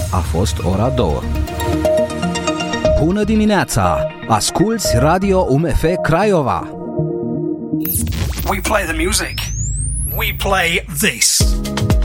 a fost ora 2. Bună dimineața! Asculți Radio UMF Craiova! We play the music. We play this.